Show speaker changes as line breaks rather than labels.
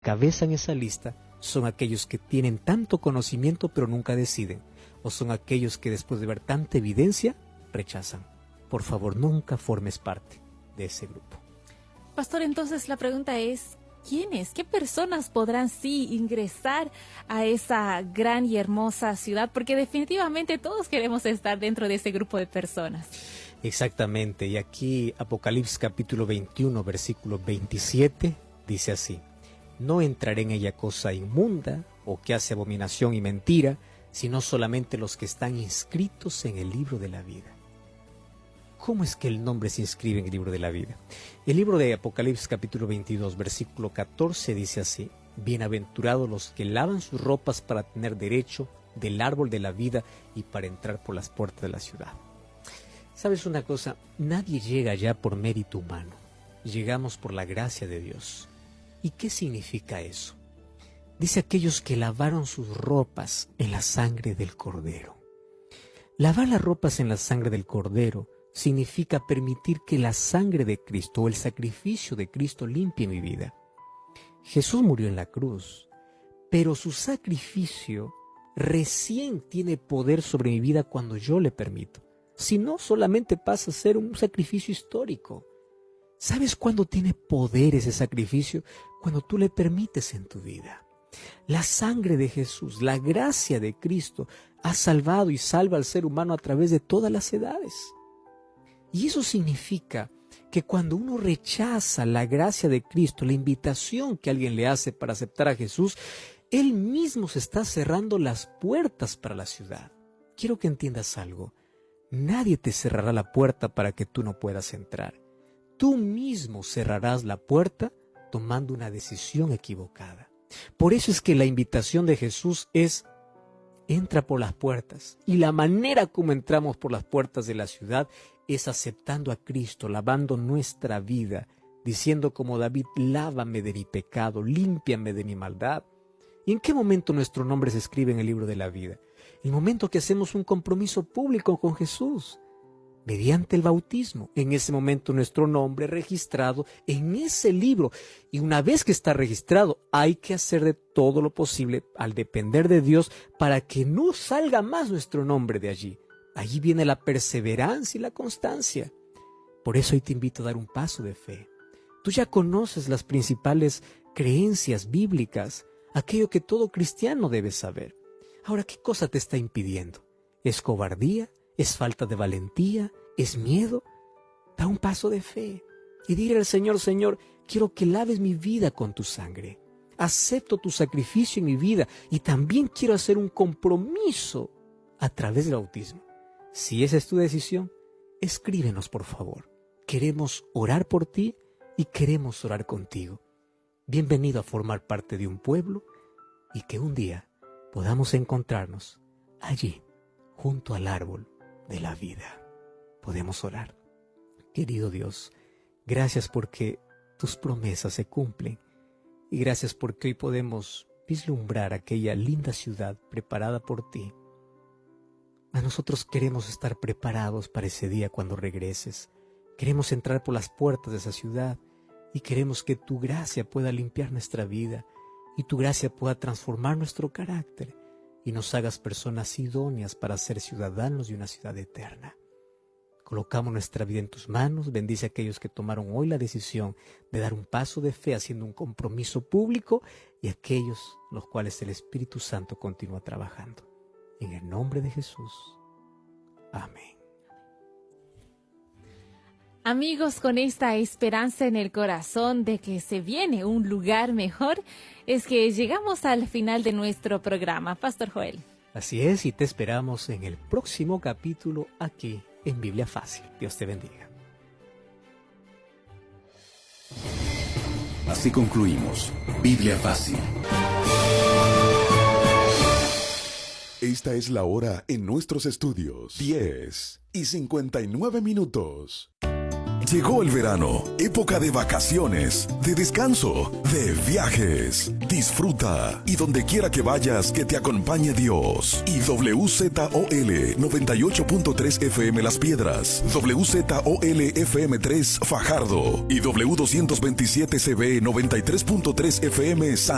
encabezan esa lista son aquellos que tienen tanto conocimiento pero nunca deciden, o son aquellos que después de ver tanta evidencia rechazan. Por favor, nunca formes parte de ese grupo.
Pastor, entonces la pregunta es, ¿quiénes? ¿Qué personas podrán sí ingresar a esa gran y hermosa ciudad? Porque definitivamente todos queremos estar dentro de ese grupo de personas.
Exactamente, y aquí Apocalipsis capítulo 21, versículo 27, dice así: no entraré en ella cosa inmunda o que hace abominación y mentira, sino solamente los que están inscritos en el libro de la vida. ¿Cómo es que el nombre se inscribe en el libro de la vida? El libro de Apocalipsis capítulo 22, versículo 14 dice así: bienaventurados los que lavan sus ropas para tener derecho del árbol de la vida y para entrar por las puertas de la ciudad. ¿Sabes una cosa? Nadie llega allá por mérito humano. Llegamos por la gracia de Dios. ¿Y qué significa eso? Dice aquellos que lavaron sus ropas en la sangre del Cordero. Lavar las ropas en la sangre del Cordero significa permitir que la sangre de Cristo o el sacrificio de Cristo limpie mi vida. Jesús murió en la cruz, pero su sacrificio recién tiene poder sobre mi vida cuando yo le permito. Si no, solamente pasa a ser un sacrificio histórico. ¿Sabes cuándo tiene poder ese sacrificio? Cuando tú le permites en tu vida. La sangre de Jesús, la gracia de Cristo, ha salvado y salva al ser humano a través de todas las edades. Y eso significa que cuando uno rechaza la gracia de Cristo, la invitación que alguien le hace para aceptar a Jesús, él mismo se está cerrando las puertas para la ciudad. Quiero que entiendas algo. Nadie te cerrará la puerta para que tú no puedas entrar. Tú mismo cerrarás la puerta tomando una decisión equivocada. Por eso es que la invitación de Jesús es: entra por las puertas. Y la manera como entramos por las puertas de la ciudad es aceptando a Cristo, lavando nuestra vida, diciendo como David: lávame de mi pecado, límpiame de mi maldad. ¿Y en qué momento nuestro nombre se escribe en el libro de la vida? El momento que hacemos un compromiso público con Jesús, mediante el bautismo. En ese momento nuestro nombre es registrado en ese libro. Y una vez que está registrado, hay que hacer de todo lo posible, al depender de Dios, para que no salga más nuestro nombre de allí. Allí viene la perseverancia y la constancia. Por eso hoy te invito a dar un paso de fe. Tú ya conoces las principales creencias bíblicas, aquello que todo cristiano debe saber. Ahora, ¿qué cosa te está impidiendo? ¿Es cobardía? ¿Es falta de valentía? ¿Es miedo? Da un paso de fe y dile al Señor: Señor, quiero que laves mi vida con tu sangre. Acepto tu sacrificio en mi vida y también quiero hacer un compromiso a través del bautismo. Si esa es tu decisión, escríbenos por favor. Queremos orar por ti y queremos orar contigo. Bienvenido a formar parte de un pueblo y que un día podamos encontrarnos allí, junto al árbol de la vida. Podemos orar. Querido Dios, gracias porque tus promesas se cumplen y gracias porque hoy podemos vislumbrar aquella linda ciudad preparada por ti. A nosotros queremos estar preparados para ese día cuando regreses. Queremos entrar por las puertas de esa ciudad y queremos que tu gracia pueda limpiar nuestra vida y tu gracia pueda transformar nuestro carácter y nos hagas personas idóneas para ser ciudadanos de una ciudad eterna. Colocamos nuestra vida en tus manos. Bendice a aquellos que tomaron hoy la decisión de dar un paso de fe haciendo un compromiso público y aquellos los cuales el Espíritu Santo continúa trabajando. En el nombre de Jesús. Amén.
Amigos, con esta esperanza en el corazón de que se viene un lugar mejor, es que llegamos al final de nuestro programa. Pastor Joel.
Así es, y te esperamos en el próximo capítulo aquí en Biblia Fácil. Dios te bendiga.
Así concluimos Biblia Fácil. Esta es la hora en nuestros estudios. 10:59. Llegó el verano, época de vacaciones, de descanso, de viajes. Disfruta y donde quiera que vayas, que te acompañe Dios. Y WZOL 98.3 FM Las Piedras, WZOL FM 3 Fajardo y W227 CB 93.3 FM San